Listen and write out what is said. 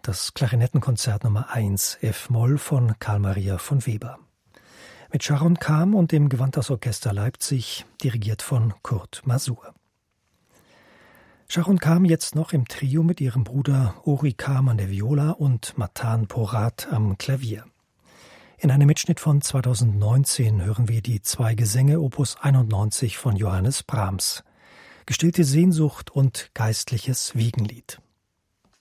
das Klarinettenkonzert Nummer 1 F-Moll von Carl Maria von Weber. Mit Sharon Kam und dem Gewandhausorchester Leipzig, dirigiert von Kurt Masur. Sharon Kam jetzt noch im Trio mit ihrem Bruder Ori Kam an der Viola und Matan Porat am Klavier. In einem Mitschnitt von 2019 hören wir die 2 Gesänge Opus 91 von Johannes Brahms. Gestillte Sehnsucht und geistliches Wiegenlied.